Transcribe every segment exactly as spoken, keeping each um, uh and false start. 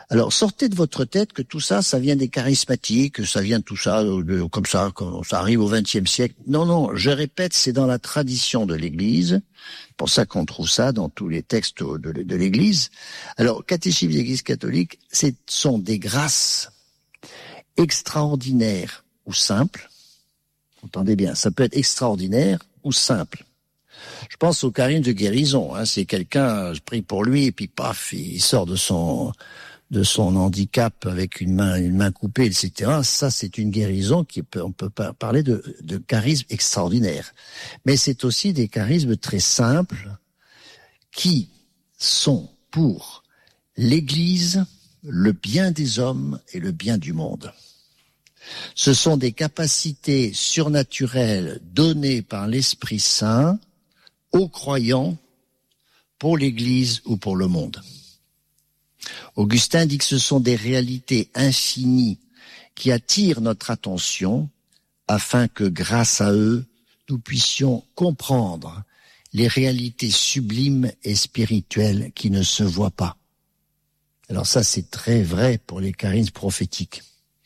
Alors, sortez de votre tête que tout ça, ça vient des charismatiques, que ça vient de tout ça, de, comme ça, comme ça arrive au vingtième siècle. Non, non, je répète, c'est dans la tradition de l'Église. C'est pour ça qu'on trouve ça dans tous les textes de, de l'Église. Alors, catéchisme de l'Église catholique, ce sont des grâces extraordinaires ou simples. Entendez bien, ça peut être extraordinaire ou simple. Je pense au charisme de guérison. Hein. C'est quelqu'un, je prie pour lui, et puis paf, il sort de son de son handicap avec une main une main coupée, et cetera. Ça, c'est une guérison qui peut, on peut pas parler de, de charisme extraordinaire. Mais c'est aussi des charismes très simples qui sont pour l'Église, le bien des hommes et le bien du monde. Ce sont des capacités surnaturelles données par l'Esprit Saint aux croyants pour l'Église ou pour le monde. Augustin dit que ce sont des réalités infinies qui attirent notre attention afin que grâce à eux, nous puissions comprendre les réalités sublimes et spirituelles qui ne se voient pas. Alors ça, c'est très vrai pour les charismes prophétiques.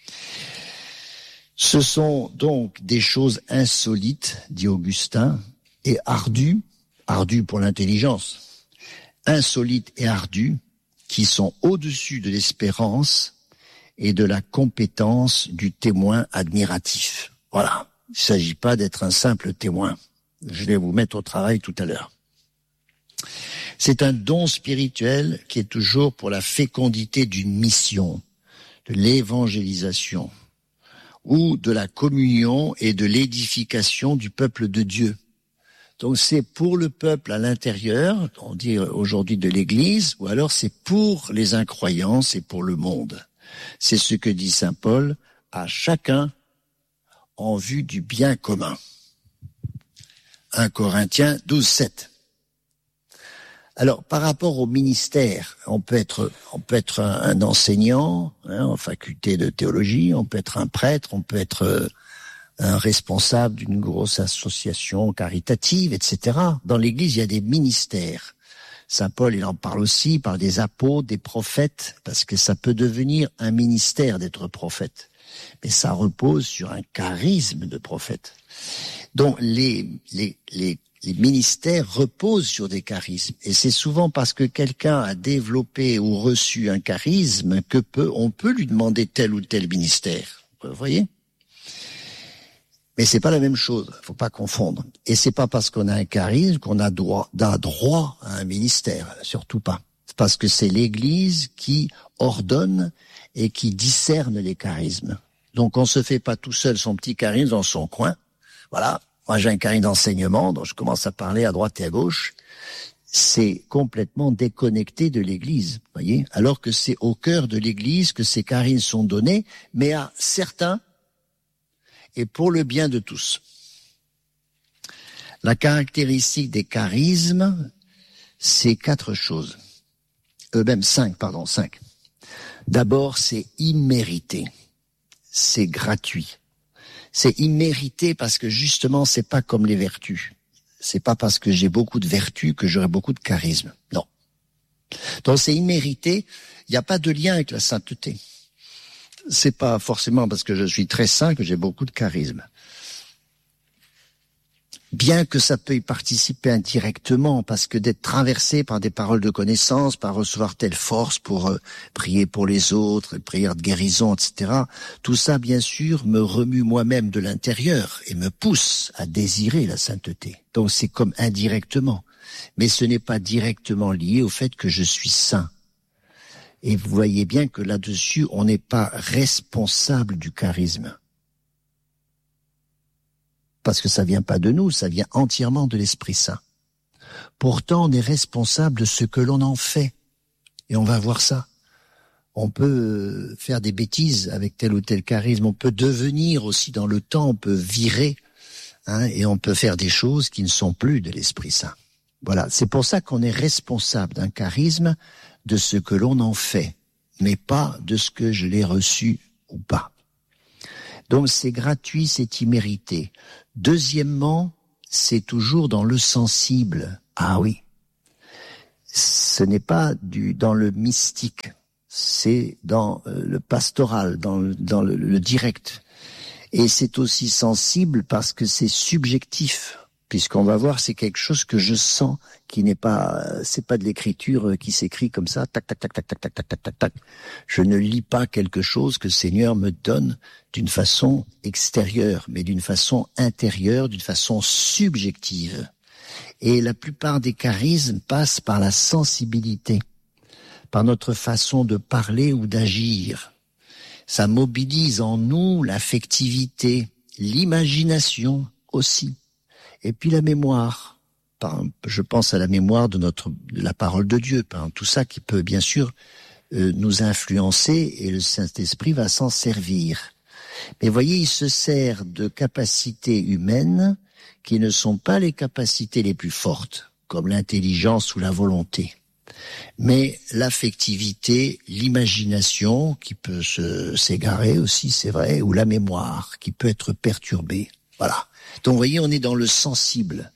Ce sont donc des choses insolites, dit Augustin, et ardues, ardues pour l'intelligence, insolites et ardues, qui sont au-dessus de l'espérance et de la compétence du témoin admiratif. Voilà. Il ne s'agit pas d'être un simple témoin. Je vais vous mettre au travail tout à l'heure. C'est un don spirituel qui est toujours pour la fécondité d'une mission, de l'évangélisation, ou de la communion et de l'édification du peuple de Dieu. Donc c'est pour le peuple à l'intérieur, on dit aujourd'hui de l'Église, ou alors c'est pour les incroyants, c'est pour le monde. C'est ce que dit saint Paul, à chacun en vue du bien commun. un Corinthiens douze, sept. Alors, par rapport au ministère, on peut être, on peut être un, un enseignant, hein, en faculté de théologie, on peut être un prêtre, on peut être euh, un responsable d'une grosse association caritative, et cetera. Dans l'Église, il y a des ministères. Saint Paul, il en parle aussi, il parle des apôtres, des prophètes, parce que ça peut devenir un ministère d'être prophète. Mais ça repose sur un charisme de prophète. Donc, les, les, les, les ministères reposent sur des charismes. Et c'est souvent parce que quelqu'un a développé ou reçu un charisme que peut, on peut lui demander tel ou tel ministère. Vous voyez ? Mais c'est pas la même chose, faut pas confondre. Et c'est pas parce qu'on a un charisme qu'on a droit, a droit à un ministère, surtout pas. C'est parce que c'est l'Église qui ordonne et qui discerne les charismes. Donc on se fait pas tout seul son petit charisme dans son coin. Voilà, moi j'ai un charisme d'enseignement, dont je commence à parler à droite et à gauche. C'est complètement déconnecté de l'Église, voyez. Alors que c'est au cœur de l'Église que ces charismes sont donnés, mais à certains et pour le bien de tous. La caractéristique des charismes, c'est quatre choses. Euh, même cinq, pardon, cinq. D'abord, c'est immérité. C'est gratuit. C'est immérité parce que justement, c'est pas comme les vertus. C'est pas parce que j'ai beaucoup de vertus que j'aurai beaucoup de charisme. Non. Donc c'est immérité. Il n'y a pas de lien avec la sainteté. C'est pas forcément parce que je suis très saint que j'ai beaucoup de charisme. Bien que ça peut y participer indirectement, parce que d'être traversé par des paroles de connaissance, par recevoir telle force pour euh, prier pour les autres, prière de guérison, et cetera, tout ça, bien sûr, me remue moi-même de l'intérieur et me pousse à désirer la sainteté. Donc c'est comme indirectement. Mais ce n'est pas directement lié au fait que je suis saint. Et vous voyez bien que là-dessus, on n'est pas responsable du charisme. Parce que ça vient pas de nous, ça vient entièrement de l'Esprit Saint. Pourtant, on est responsable de ce que l'on en fait. Et on va voir ça. On peut faire des bêtises avec tel ou tel charisme. On peut devenir aussi dans le temps, on peut virer, hein, et on peut faire des choses qui ne sont plus de l'Esprit Saint. Voilà, c'est pour ça qu'on est responsable d'un charisme, de ce que l'on en fait, mais pas de ce que je l'ai reçu ou pas. Donc c'est gratuit, c'est immérité. Deuxièmement, c'est toujours dans le sensible. Ah oui, ce n'est pas du dans le mystique. c'est dans le pastoral, dans le, dans le, le direct. Et c'est aussi sensible parce que c'est subjectif, puisqu'on va voir, c'est quelque chose que je sens, qui n'est pas, c'est pas de l'écriture qui s'écrit comme ça, tac, tac, tac, tac, tac, tac, tac, tac, tac, tac. Je ne lis pas quelque chose que le Seigneur me donne d'une façon extérieure, mais d'une façon intérieure, d'une façon subjective. Et la plupart des charismes passent par la sensibilité, par notre façon de parler ou d'agir. Ça mobilise en nous l'affectivité, l'imagination aussi. Et puis la mémoire. Je pense à la mémoire de notre, de la parole de Dieu. Tout ça qui peut bien sûr euh, nous influencer et le Saint-Esprit va s'en servir. Mais voyez, il se sert de capacités humaines qui ne sont pas les capacités les plus fortes, comme l'intelligence ou la volonté. Mais l'affectivité, l'imagination, qui peut se, s'égarer aussi, c'est vrai, ou la mémoire, qui peut être perturbée. Voilà. Donc, vous voyez, on est dans le sensible.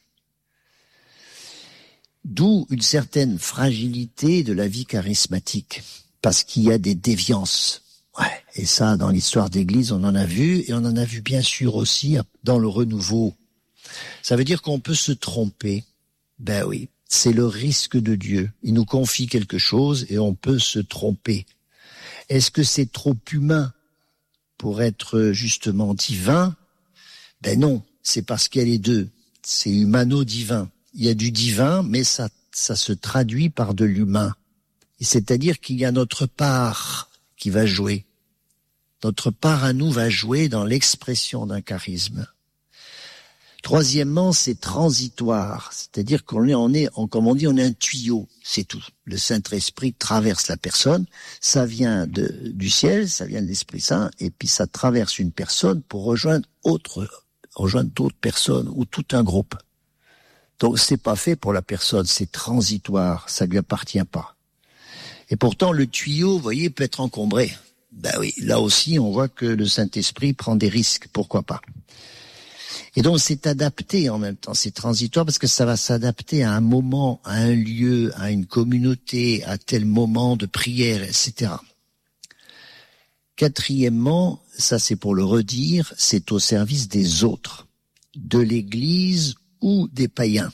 D'où une certaine fragilité de la vie charismatique, parce qu'il y a des déviances. Ouais. Et ça, dans l'histoire d'Église, on en a vu, et on en a vu bien sûr aussi dans le renouveau. Ça veut dire qu'on peut se tromper. Ben oui. C'est le risque de Dieu. Il nous confie quelque chose et on peut se tromper. Est-ce que c'est trop humain pour être justement divin? Ben non, c'est parce qu'il y a les deux. C'est humano-divin. Il y a du divin, mais ça, ça se traduit par de l'humain. Et c'est-à-dire qu'il y a notre part qui va jouer. Notre part à nous va jouer dans l'expression d'un charisme. Troisièmement, c'est transitoire, c'est-à-dire qu'on est, on est, comme on dit, on est un tuyau, c'est tout. Le Saint-Esprit traverse la personne, ça vient de, du ciel, ça vient de l'Esprit Saint, et puis ça traverse une personne pour rejoindre autre, rejoindre d'autres personnes ou tout un groupe. Donc c'est pas fait pour la personne, c'est transitoire, ça lui appartient pas. Et pourtant le tuyau, vous voyez, peut être encombré. Ben oui, là aussi on voit que le Saint-Esprit prend des risques, pourquoi pas. Et donc c'est adapté en même temps, c'est transitoire parce que ça va s'adapter à un moment, à un lieu, à une communauté, à tel moment de prière, et cetera. Quatrièmement, ça c'est pour le redire, c'est au service des autres, de l'Église ou des païens.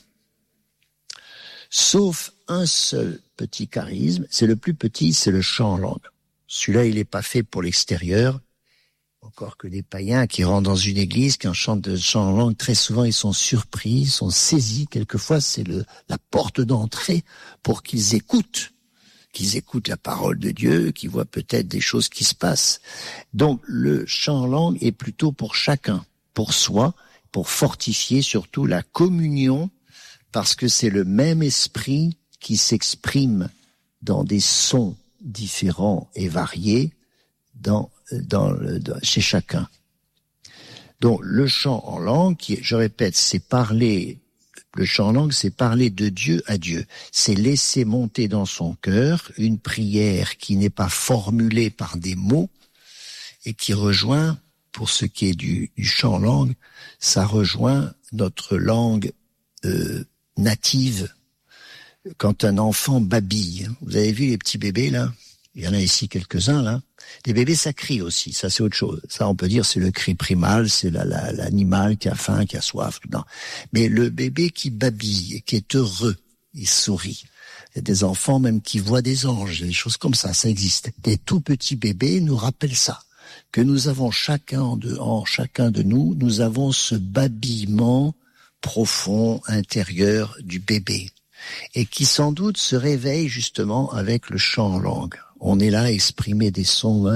Sauf un seul petit charisme, c'est le plus petit, c'est le chant en langue. Celui-là, il n'est pas fait pour l'extérieur. Encore que les païens qui rentrent dans une église, qui en chantent de chant en langue, très souvent ils sont surpris, ils sont saisis. Quelquefois c'est le, la porte d'entrée pour qu'ils écoutent, qu'ils écoutent la parole de Dieu, qu'ils voient peut-être des choses qui se passent. Donc le chant en langue est plutôt pour chacun, pour soi, pour fortifier surtout la communion, parce que c'est le même esprit qui s'exprime dans des sons différents et variés, dans Dans, le, dans chez chacun. Donc le chant en langue, qui, je répète, c'est parler. Le chant en langue, c'est parler de Dieu à Dieu. C'est laisser monter dans son cœur une prière qui n'est pas formulée par des mots et qui rejoint, pour ce qui est du, du chant en langue, ça rejoint notre langue euh, native. Quand un enfant babille, vous avez vu les petits bébés là? Il y en a ici quelques-uns là. Les bébés, ça crie aussi, ça c'est autre chose. Ça, on peut dire, c'est le cri primal, c'est la, la, l'animal qui a faim, qui a soif. Non. Mais le bébé qui babille, qui est heureux, il sourit. Il y a des enfants même qui voient des anges, des choses comme ça, ça existe. Des tout petits bébés nous rappellent ça, que nous avons chacun de, en chacun de nous, nous avons ce babillement profond, intérieur du bébé, et qui sans doute se réveille justement avec le chant en langue. On est là à exprimer des sons.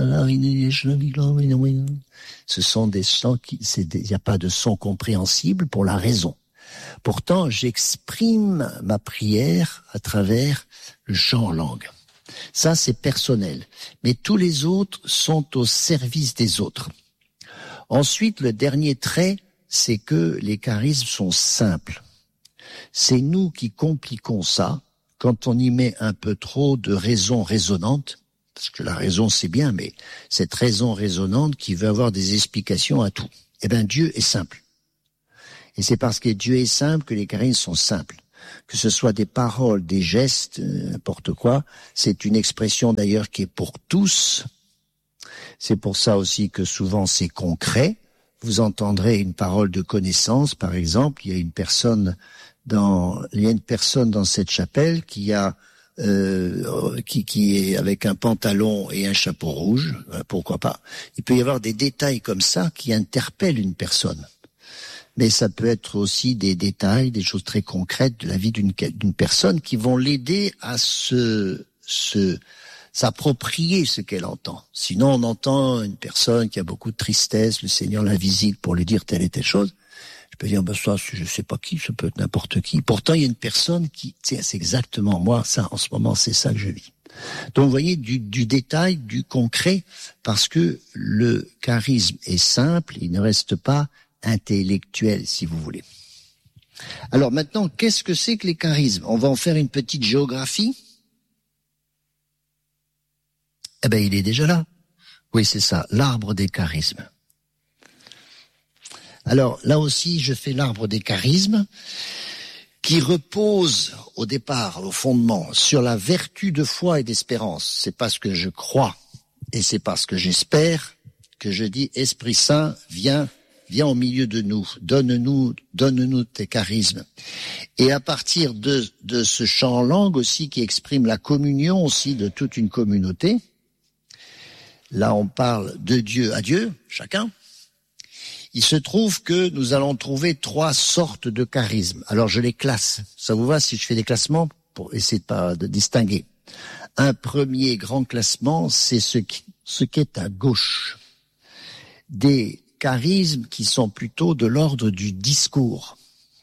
Ce sont des sons qui, il n'y a pas de son compréhensible pour la raison. Pourtant, j'exprime ma prière à travers le chant en langue. Ça, c'est personnel. Mais tous les autres sont au service des autres. Ensuite, le dernier trait, c'est que les charismes sont simples. C'est nous qui compliquons ça quand on y met un peu trop de raison résonante, parce que la raison c'est bien, mais cette raison résonante qui veut avoir des explications à tout. Eh bien, Dieu est simple. Et c'est parce que Dieu est simple que les charismes sont simples. que ce soit des paroles, des gestes, n'importe quoi. C'est une expression d'ailleurs qui est pour tous. C'est pour ça aussi que souvent c'est concret. Vous entendrez une parole de connaissance, par exemple. Il y a une personne dans, il y a une personne dans cette chapelle qui a, euh, qui, qui est avec un pantalon et un chapeau rouge. Pourquoi pas? Il peut y avoir des détails comme ça qui interpellent une personne. Mais ça peut être aussi des détails, des choses très concrètes de la vie d'une, d'une personne qui vont l'aider à se, se, s'approprier ce qu'elle entend. Sinon, on entend une personne qui a beaucoup de tristesse, le Seigneur la visite pour lui dire telle et telle chose. Je peux dire, ben ça, je sais pas qui, ça peut être n'importe qui. Pourtant, il y a une personne qui, tu sais, c'est exactement moi, ça, en ce moment, c'est ça que je vis. Donc, vous voyez, du, du détail, du concret, parce que le charisme est simple, il ne reste pas intellectuel, si vous voulez. Alors maintenant, qu'est-ce que c'est que les charismes? On va en faire une petite géographie. Eh ben, il est déjà là. Oui, c'est ça, l'arbre des charismes. Alors, là aussi, je fais l'arbre des charismes, qui repose au départ, au fondement, sur la vertu de foi et d'espérance. C'est parce que je crois, et c'est parce que j'espère, que je dis, Esprit Saint, viens, viens au milieu de nous, donne-nous, donne-nous tes charismes. Et à partir de, de ce chant en langue aussi, qui exprime la communion aussi de toute une communauté, là on parle de Dieu à Dieu, chacun, il se trouve que nous allons trouver trois sortes de charismes. Alors je les classe. Ça vous va si je fais des classements pour essayer de, pas, de distinguer? Un premier grand classement, c'est ce qui, ce qui est à gauche. Des charismes qui sont plutôt de l'ordre du discours.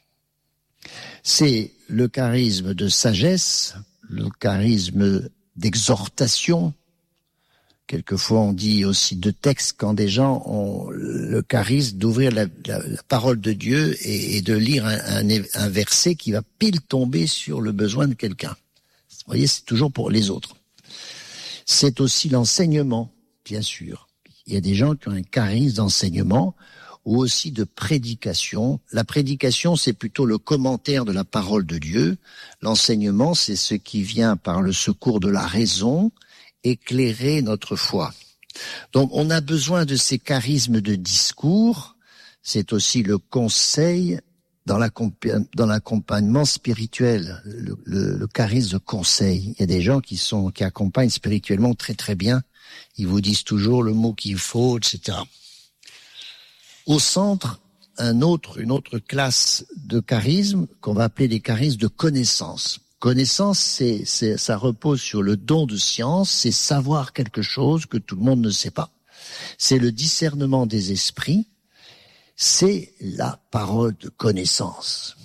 C'est le charisme de sagesse, le charisme d'exhortation. Quelquefois, on dit aussi de texte quand des gens ont le charisme d'ouvrir la, la, la parole de Dieu et, et de lire un, un, un verset qui va pile tomber sur le besoin de quelqu'un. Vous voyez, c'est toujours pour les autres. C'est aussi l'enseignement, bien sûr. Il y a des gens qui ont un charisme d'enseignement ou aussi de prédication. La prédication, c'est plutôt le commentaire de la parole de Dieu. L'enseignement, c'est ce qui vient par le secours de la raison, éclairer notre foi. Donc, on a besoin de ces charismes de discours. C'est aussi le conseil dans l'accompagnement spirituel, le, le, le charisme de conseil. Il y a des gens qui sont qui accompagnent spirituellement très très bien. Ils vous disent toujours le mot qu'il faut, et cetera. Au centre, un autre, une autre classe de charisme qu'on va appeler des charismes de connaissance. Connaissance, c'est, c'est, ça repose sur le don de science, c'est savoir quelque chose que tout le monde ne sait pas. C'est le discernement des esprits, c'est la parole de connaissance,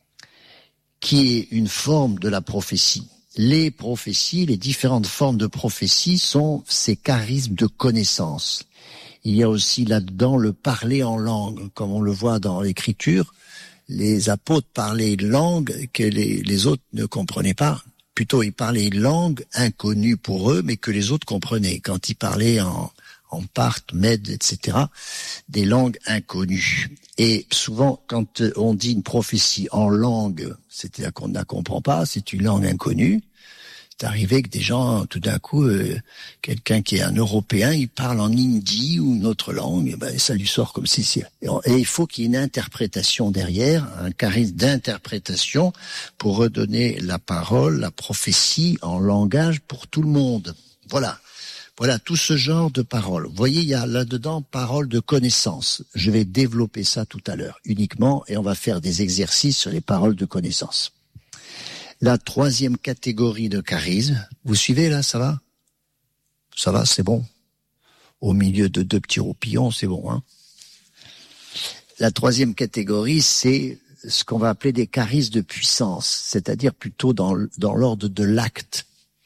qui est une forme de la prophétie. Les prophéties, les différentes formes de prophétie sont ces charismes de connaissance. Il y a aussi là-dedans le parler en langue, comme on le voit dans l'Écriture. Les apôtres parlaient une langue que les, les autres ne comprenaient pas. Plutôt, ils parlaient une langue inconnue pour eux, mais que les autres comprenaient. Quand ils parlaient en, en parthe, mède, et cetera, des langues inconnues. Et souvent, quand on dit une prophétie en langue, c'est-à-dire qu'on ne la comprend pas, c'est une langue inconnue. C'est arrivé que des gens, tout d'un coup, euh, quelqu'un qui est un Européen, il parle en hindi ou une autre langue, et ben ça lui sort comme ceci. Et, et il faut qu'il y ait une interprétation derrière, un charisme d'interprétation pour redonner la parole, la prophétie en langage pour tout le monde. Voilà. Voilà, tout ce genre de paroles. Vous voyez, il y a là-dedans parole de connaissance. Je vais développer ça tout à l'heure uniquement et on va faire des exercices sur les paroles de connaissance. La troisième catégorie de charisme, vous suivez là, ça va? Ça va, c'est bon. Au milieu de deux petits roupillons, c'est bon, hein? La troisième catégorie, c'est ce qu'on va appeler des charismes de puissance, c'est-à-dire plutôt dans, dans l'ordre de l'acte.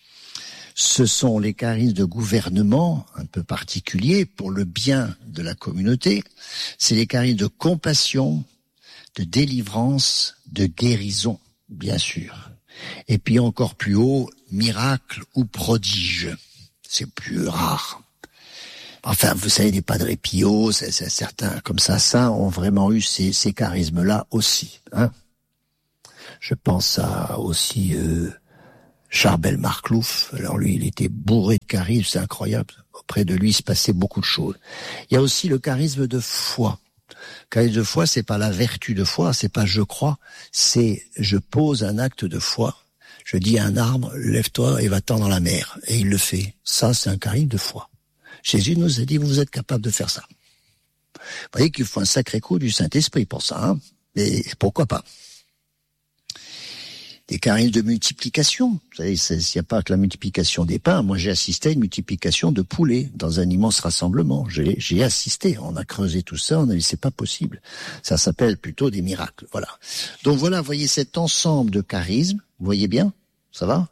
Ce sont les charismes de gouvernement, un peu particuliers, pour le bien de la communauté. C'est les charismes de compassion, de délivrance, de guérison, bien sûr. Et puis encore plus haut, miracle ou prodige. C'est plus rare. Enfin, vous savez, les Padre Pio, c'est, c'est certains comme ça, ça ont vraiment eu ces, ces charismes-là aussi. Hein. Je pense à aussi euh, Charbel Marclouf. Alors lui, il était bourré de charisme, c'est incroyable. Auprès de lui, il se passait beaucoup de choses. Il y a aussi le charisme de foi. Le charisme de foi, c'est pas la vertu de foi, c'est pas je crois, c'est je pose un acte de foi. Je dis à un arbre, lève-toi et va-t'en dans la mer. Et il le fait. Ça, c'est un charisme de foi. Jésus nous a dit, vous êtes capable de faire ça. Vous voyez qu'il faut un sacré coup du Saint-Esprit pour ça, hein. Mais pourquoi pas? Des charismes de multiplication. Vous savez, il n'y a pas que la multiplication des pains. Moi, j'ai assisté à une multiplication de poulets dans un immense rassemblement. J'ai, j'ai assisté. On a creusé tout ça. On a dit, c'est pas possible. Ça s'appelle plutôt des miracles. Voilà. Donc voilà, vous voyez cet ensemble de charismes. Vous voyez bien? Ça va?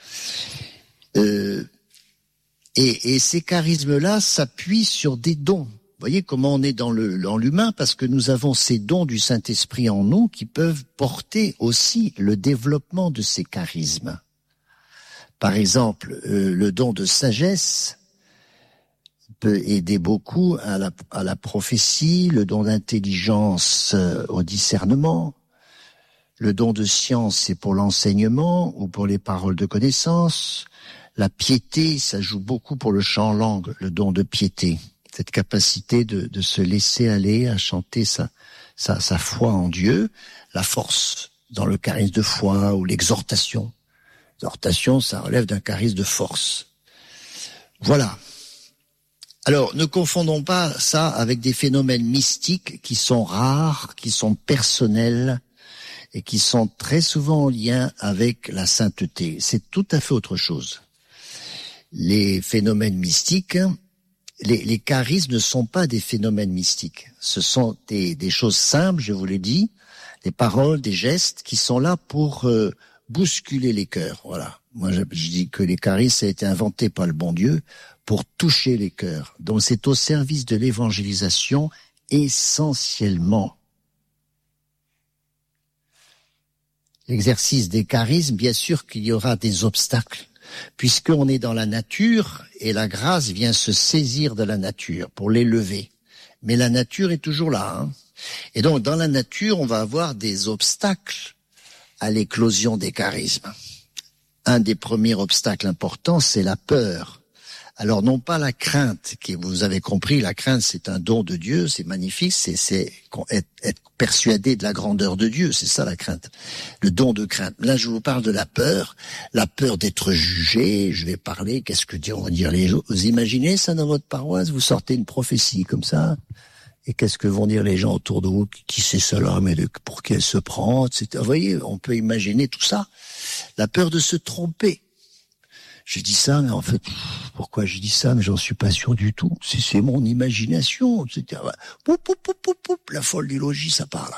Euh, et, et ces charismes-là s'appuient sur des dons. Vous voyez comment on est dans le dans l'humain, parce que nous avons ces dons du Saint-Esprit en nous qui peuvent porter aussi le développement de ces charismes. Par exemple, euh, le don de sagesse peut aider beaucoup à la, à la prophétie, le don d'intelligence euh, au discernement, le don de science c'est pour l'enseignement ou pour les paroles de connaissance, la piété, ça joue beaucoup pour le chant en langue, le don de piété. Cette capacité de, de se laisser aller à chanter sa, sa, sa foi en Dieu, la force dans le charisme de foi ou l'exhortation. L'exhortation, ça relève d'un charisme de force. Voilà. Alors, ne confondons pas ça avec des phénomènes mystiques qui sont rares, qui sont personnels et qui sont très souvent en lien avec la sainteté. C'est tout à fait autre chose. Les phénomènes mystiques... Les, les charismes ne sont pas des phénomènes mystiques. Ce sont des, des choses simples, je vous l'ai dit, des paroles, des gestes qui sont là pour euh, bousculer les cœurs. Voilà. Moi, je, je dis que les charismes, ça a été inventé par le bon Dieu pour toucher les cœurs. Donc, c'est au service de l'évangélisation essentiellement. L'exercice des charismes, bien sûr qu'il y aura des obstacles, puisqu'on est dans la nature et la grâce vient se saisir de la nature pour l'élever. Mais la nature est toujours là, hein. Et donc, dans la nature, on va avoir des obstacles à l'éclosion des charismes. Un des premiers obstacles importants, c'est la peur. Alors, non pas la crainte, qui, vous avez compris, la crainte, c'est un don de Dieu, c'est magnifique, c'est, c'est être, être persuadé de la grandeur de Dieu, c'est ça la crainte, le don de crainte. Là, je vous parle de la peur, la peur d'être jugé, je vais parler, qu'est-ce que vont dire les gens? Vous imaginez ça dans votre paroisse, vous sortez une prophétie comme ça, et qu'est-ce que vont dire les gens autour de vous? Qui c'est cela, mais de, pour qui elle se prend, et cetera. Vous voyez, on peut imaginer tout ça. La peur de se tromper. Je dis ça, mais en fait, pourquoi je dis ça, mais j'en suis pas sûr du tout. C'est, c'est mon imagination, et cetera. Poup, poup, poup, poup, poup, la folle du logis, ça parle.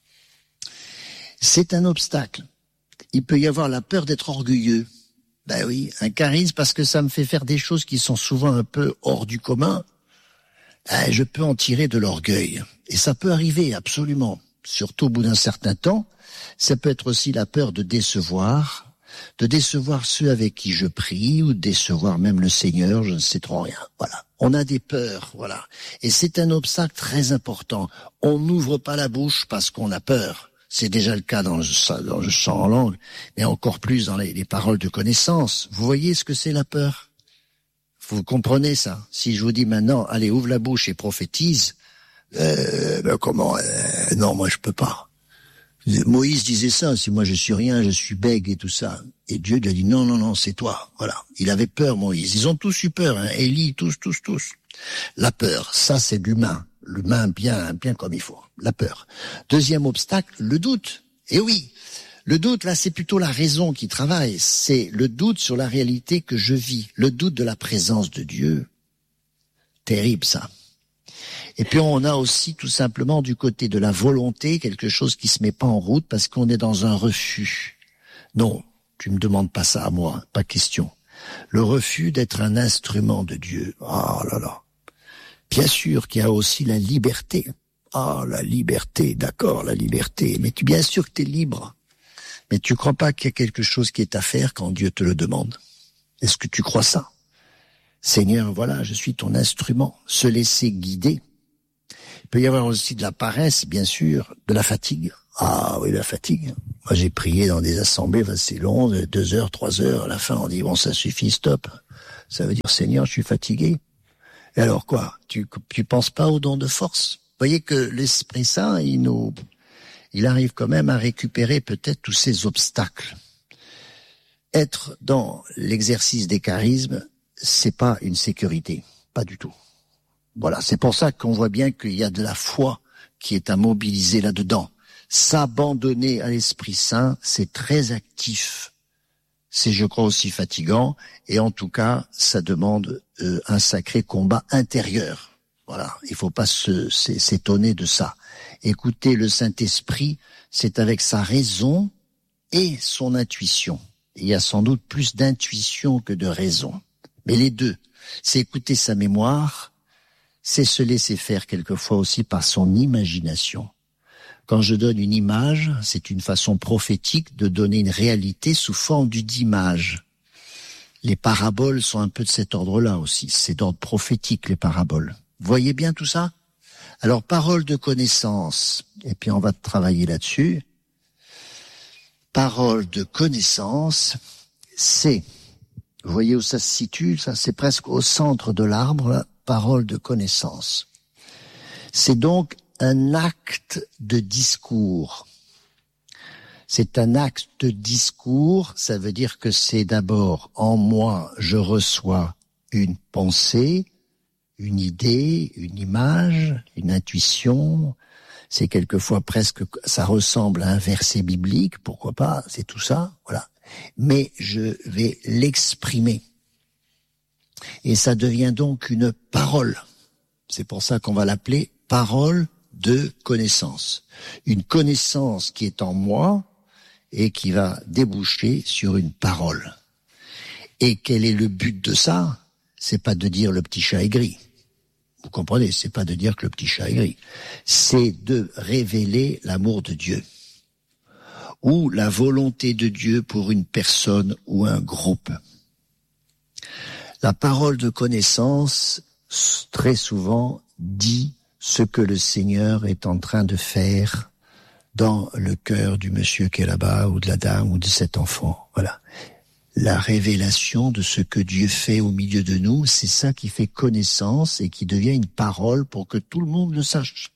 C'est un obstacle. Il peut y avoir la peur d'être orgueilleux. Ben oui, un charisme, parce que ça me fait faire des choses qui sont souvent un peu hors du commun. Ben, je peux en tirer de l'orgueil. Et ça peut arriver, absolument. Surtout au bout d'un certain temps. Ça peut être aussi la peur de décevoir, de décevoir ceux avec qui je prie, ou de décevoir même le Seigneur, je ne sais trop rien. Voilà. On a des peurs, voilà. Et c'est un obstacle très important. On n'ouvre pas la bouche parce qu'on a peur. C'est déjà le cas dans le, dans le chant en langue, mais encore plus dans les, les paroles de connaissance. Vous voyez ce que c'est la peur? Vous comprenez ça? Si je vous dis maintenant, allez, ouvre la bouche et prophétise, euh, ben comment? Euh, non, moi je peux pas. Moïse disait ça, si moi je suis rien, je suis bègue et tout ça. Et Dieu lui a dit non, non, non, c'est toi. Voilà. Il avait peur, Moïse. Ils ont tous eu peur, hein. Élie, tous, tous, tous. La peur, ça c'est de l'humain. L'humain bien, bien comme il faut. La peur. Deuxième obstacle, le doute. Et oui, le doute, là, c'est plutôt la raison qui travaille. C'est le doute sur la réalité que je vis. Le doute de la présence de Dieu. Terrible, ça. Et puis on a aussi tout simplement du côté de la volonté quelque chose qui se met pas en route parce qu'on est dans un refus. Non, tu me demandes pas ça à moi, pas question. Le refus d'être un instrument de Dieu. Ah là là. Bien sûr qu'il y a aussi la liberté. Ah, la liberté, d'accord, la liberté. Mais tu, bien sûr que tu es libre. Mais tu crois pas qu'il y a quelque chose qui est à faire quand Dieu te le demande? Est-ce que tu crois ça? Seigneur, voilà, je suis ton instrument. Se laisser guider. Il peut y avoir aussi de la paresse, bien sûr, de la fatigue. Ah oui, la fatigue. Moi, j'ai prié dans des assemblées, enfin, c'est long, deux heures, trois heures. À la fin, on dit, bon, ça suffit, stop. Ça veut dire, Seigneur, je suis fatigué. Et alors quoi? Tu, tu penses pas au don de force? Vous voyez que l'Esprit Saint, il nous, il arrive quand même à récupérer peut-être tous ces obstacles. Être dans l'exercice des charismes, c'est pas une sécurité. Pas du tout. Voilà. C'est pour ça qu'on voit bien qu'il y a de la foi qui est à mobiliser là-dedans. S'abandonner à l'Esprit Saint, c'est très actif. C'est, je crois, aussi fatigant. Et en tout cas, ça demande euh, un sacré combat intérieur. Voilà. Il faut pas se, s'étonner de ça. Écouter le Saint-Esprit, c'est avec sa raison et son intuition. Il y a sans doute plus d'intuition que de raison. Mais les deux, c'est écouter sa mémoire, c'est se laisser faire quelquefois aussi par son imagination. Quand je donne une image, c'est une façon prophétique de donner une réalité sous forme d'image. Les paraboles sont un peu de cet ordre-là aussi. C'est d'ordre prophétique, les paraboles. Vous voyez bien tout ça? Alors, parole de connaissance. Et puis, on va travailler là-dessus. Parole de connaissance, c'est, vous voyez où ça se situe? Ça, c'est presque au centre de l'arbre, là. Parole de connaissance. C'est donc un acte de discours. C'est un acte de discours, ça veut dire que c'est d'abord en moi, je reçois une pensée, une idée, une image, une intuition. C'est quelquefois presque, ça ressemble à un verset biblique, pourquoi pas, c'est tout ça, voilà. Mais je vais l'exprimer. Et ça devient donc une parole. C'est pour ça qu'on va l'appeler parole de connaissance. Une connaissance qui est en moi et qui va déboucher sur une parole. Et quel est le but de ça? C'est pas de dire le petit chat est gris. Vous comprenez? C'est pas de dire que le petit chat est gris. C'est de révéler l'amour de Dieu. Ou la volonté de Dieu pour une personne ou un groupe. La parole de connaissance, très souvent, dit ce que le Seigneur est en train de faire dans le cœur du monsieur qui est là-bas, ou de la dame, ou de cet enfant. Voilà. La révélation de ce que Dieu fait au milieu de nous, c'est ça qui fait connaissance et qui devient une parole pour que tout le monde le sache.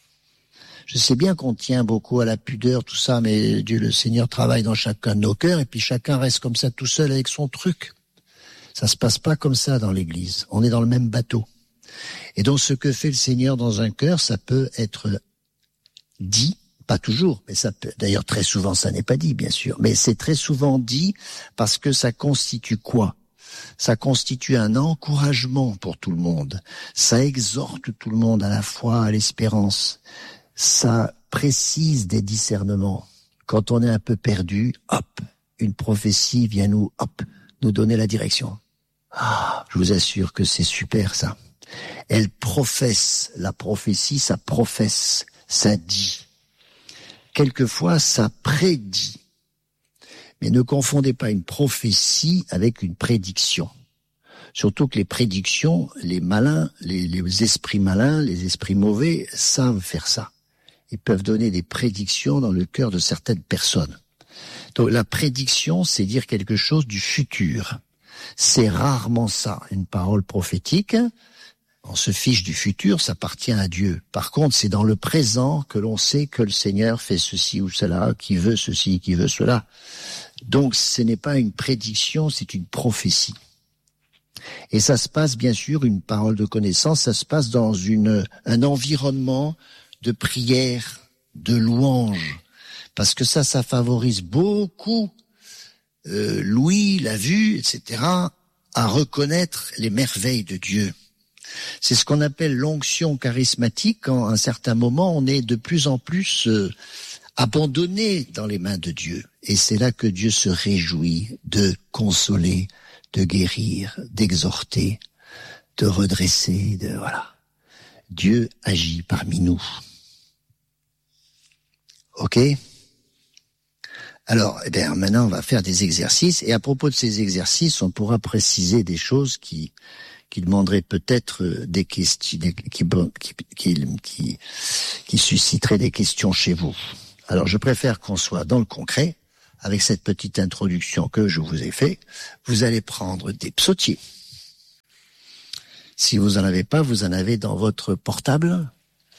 Je sais bien qu'on tient beaucoup à la pudeur, tout ça, mais Dieu, le Seigneur travaille dans chacun de nos cœurs et puis chacun reste comme ça tout seul avec son truc. Ça se passe pas comme ça dans l'Église. On est dans le même bateau. Et donc, ce que fait le Seigneur dans un cœur, ça peut être dit, pas toujours, mais ça peut, d'ailleurs, très souvent, ça n'est pas dit, bien sûr, mais c'est très souvent dit parce que ça constitue quoi? Ça constitue un encouragement pour tout le monde. Ça exhorte tout le monde à la foi, à l'espérance. Ça précise des discernements. Quand on est un peu perdu, hop, une prophétie vient nous, hop, nous donner la direction. Ah, je vous assure que c'est super, ça. Elle professe, la prophétie, ça professe, ça dit. Quelquefois, ça prédit. Mais ne confondez pas une prophétie avec une prédiction. Surtout que les prédictions, les malins, les, les esprits malins, les esprits mauvais savent faire ça. Ils peuvent donner des prédictions dans le cœur de certaines personnes. Donc la prédiction, c'est dire quelque chose du futur. C'est rarement ça, une parole prophétique. On se fiche du futur, ça appartient à Dieu. Par contre, c'est dans le présent que l'on sait que le Seigneur fait ceci ou cela, qui veut ceci, qui veut cela. Donc, ce n'est pas une prédiction, c'est une prophétie. Et ça se passe, bien sûr, une parole de connaissance, ça se passe dans une, un environnement de prière, de louange. Parce que ça, ça favorise beaucoup euh, l'ouïe, la vue, et cetera, à reconnaître les merveilles de Dieu. C'est ce qu'on appelle l'onction charismatique, quand à un certain moment, on est de plus en plus euh, abandonné dans les mains de Dieu. Et c'est là que Dieu se réjouit de consoler, de guérir, d'exhorter, de redresser, de voilà. Dieu agit parmi nous. Ok ? Alors, eh bien, maintenant, on va faire des exercices. Et à propos de ces exercices, on pourra préciser des choses qui, qui demanderaient peut-être des questions, des, qui, qui, qui, qui, qui susciteraient des questions chez vous. Alors je préfère qu'on soit dans le concret, avec cette petite introduction que je vous ai fait. Vous allez prendre des psautiers. Si vous en avez pas, vous en avez dans votre portable.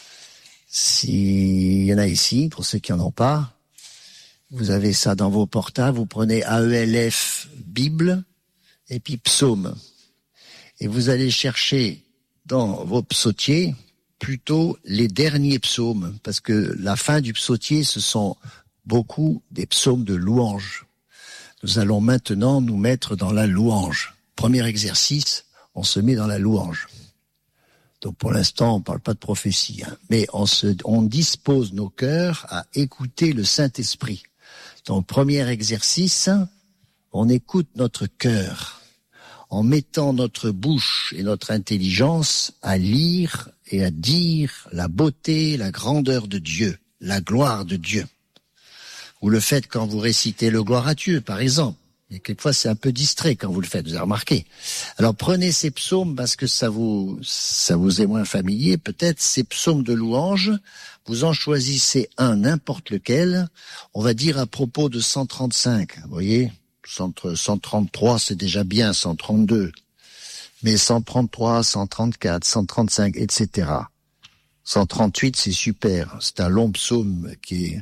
S'il y en a ici, pour ceux qui en ont pas, vous avez ça dans vos portables, vous prenez A E L F, Bible, et puis psaume. Et vous allez chercher dans vos psautiers plutôt les derniers psaumes, parce que la fin du psautier, ce sont beaucoup des psaumes de louange. Nous allons maintenant nous mettre dans la louange. Premier exercice, on se met dans la louange. Donc pour l'instant, on ne parle pas de prophétie, hein, mais on, se, on dispose nos cœurs à écouter le Saint-Esprit. Donc premier exercice, on écoute notre cœur en mettant notre bouche et notre intelligence à lire et à dire la beauté, la grandeur de Dieu, la gloire de Dieu. Vous le faites quand vous récitez le gloire à Dieu, par exemple. Et quelquefois, c'est un peu distrait quand vous le faites, vous avez remarqué. Alors, prenez ces psaumes parce que ça vous, ça vous est moins familier. Peut-être ces psaumes de louange, vous en choisissez un, n'importe lequel. On va dire à propos de cent trente-cinq, vous voyez, cent trente-trois, c'est déjà bien, cent trente-deux. Mais cent trente-trois, cent trente-quatre, cent trente-cinq, et cetera. cent trente-huit, c'est super. C'est un long psaume qui est...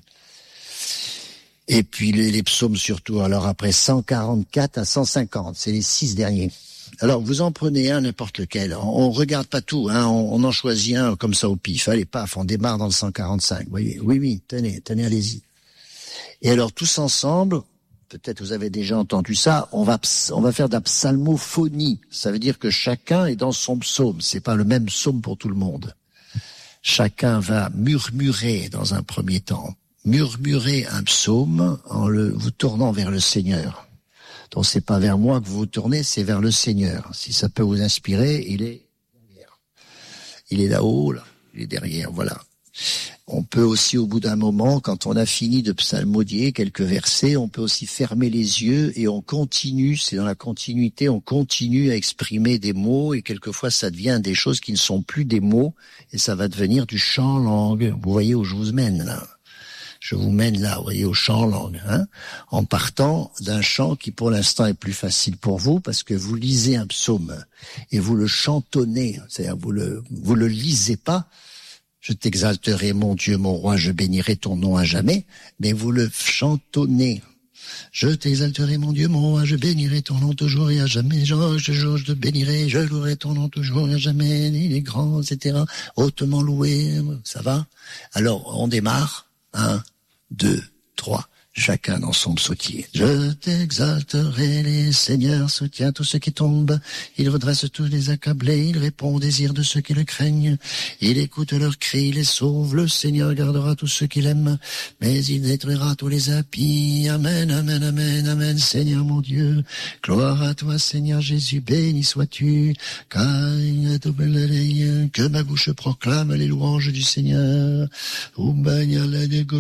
Et puis les, les psaumes surtout, alors après cent quarante-quatre à cent cinquante, c'est les six derniers. Alors vous en prenez un, n'importe lequel, on, on regarde pas tout, hein, on, on en choisit un comme ça au pif, allez paf, on démarre dans le cent quarante-cinq, vous voyez, oui, oui, tenez, tenez, allez-y. Et alors tous ensemble, peut-être vous avez déjà entendu ça, on va, on va faire de la psalmophonie, ça veut dire que chacun est dans son psaume, c'est pas le même psaume pour tout le monde. Chacun va murmurer dans un premier temps. Murmurez un psaume en le, vous tournant vers le Seigneur. Donc c'est pas vers moi que vous vous tournez, c'est vers le Seigneur. Si ça peut vous inspirer, il est derrière. Il est là-haut, là. Il est derrière, voilà. On peut aussi, au bout d'un moment, quand on a fini de psalmodier quelques versets, on peut aussi fermer les yeux et on continue, c'est dans la continuité, on continue à exprimer des mots et quelquefois ça devient des choses qui ne sont plus des mots et ça va devenir du chant langue. Vous voyez où je vous mène, là? Je vous mène là, vous voyez, au chant langue, hein, en partant d'un chant qui pour l'instant est plus facile pour vous parce que vous lisez un psaume et vous le chantonnez, c'est-à-dire vous le vous le lisez pas. Je t'exalterai, mon Dieu, mon roi, je bénirai ton nom à jamais, mais vous le chantonnez. Je t'exalterai, mon Dieu, mon roi, je bénirai ton nom toujours et à jamais. Je, je, je, je te bénirai, je louerai ton nom toujours et à jamais. Il est grand, et cetera. Hautement loué, ça va? Alors, on démarre. Un, deux, trois, chacun dans son psautier. Je t'exalterai, les seigneurs, soutient tous ceux qui tombent. Il redresse tous les accablés, il répond aux désirs de ceux qui le craignent. Il écoute leurs cris, il les sauve. Le Seigneur gardera tous ceux qui l'aiment, mais il détruira tous les impies. Amen, amen, amen, amen, Seigneur mon Dieu. Gloire à toi, Seigneur Jésus, béni sois-tu. Que ma bouche proclame les louanges du Seigneur.